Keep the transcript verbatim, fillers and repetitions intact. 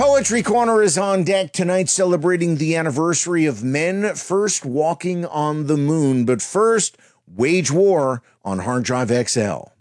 Poetry Corner is on deck tonight, celebrating the anniversary of men first walking on the moon. But first, Wage War on Hard Drive X L.